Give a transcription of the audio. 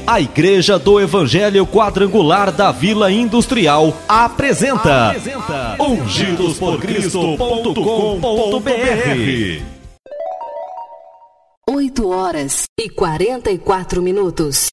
A Igreja do Evangelho Quadrangular da Vila Industrial apresenta ungidosporcristo.com.br. 8 horas e 44 minutos.